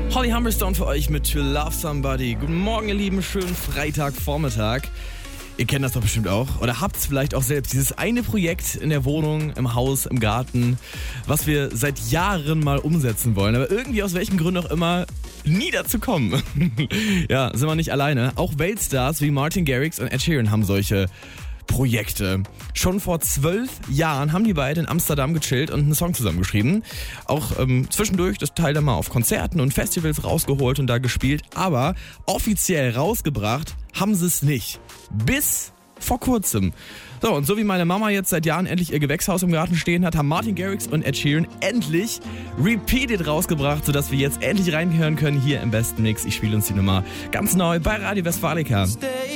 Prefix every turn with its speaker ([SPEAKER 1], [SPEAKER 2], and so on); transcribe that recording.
[SPEAKER 1] Holly Humberstone für euch mit To Love Somebody. Guten Morgen, ihr Lieben, schönen Freitagvormittag. Ihr kennt das doch bestimmt auch oder habt es vielleicht auch selbst. Dieses eine Projekt in der Wohnung, im Haus, im Garten, was wir seit Jahren mal umsetzen wollen, aber irgendwie aus welchen Gründen auch immer nie dazu kommen. Ja, sind wir nicht alleine. Auch Weltstars wie Martin Garrix und Ed Sheeran haben solche Projekte. Schon vor 12 Jahren haben die beiden in Amsterdam gechillt und einen Song zusammengeschrieben. Auch zwischendurch das Teil dann mal auf Konzerten und Festivals rausgeholt und da gespielt. Aber offiziell rausgebracht haben sie es nicht. Bis vor kurzem. So, und so wie meine Mama jetzt seit Jahren endlich ihr Gewächshaus im Garten stehen hat, haben Martin Garrix und Ed Sheeran endlich Repeated rausgebracht, sodass wir jetzt endlich reinhören können hier im besten Mix. Ich spiele uns die Nummer ganz neu bei Radio Westfalica.